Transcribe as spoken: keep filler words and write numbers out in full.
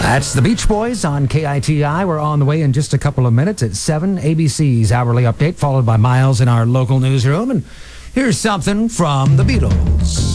That's the Beach Boys on K I T I. We're on the way in just a couple of minutes at seven, A B C's hourly update, followed by Miles in our local newsroom. And here's something from the Beatles.